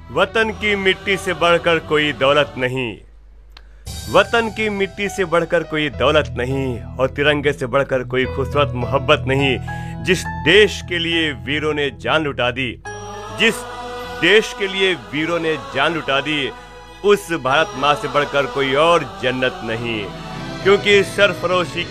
वतन की मिट्टी से बढ़कर कोई दौलत नहीं, वतन की मिट्टी से बढ़कर कोई दौलत नहीं और तिरंगे से बढ़कर कोई खूबसूरत मोहब्बत नहीं। जिस देश के लिए वीरों ने जान लुटा दी, जिस देश के लिए वीरों ने जान लुटा दी, उस भारत माँ से बढ़कर कोई और जन्नत नहीं। क्योंकि सरफरोशी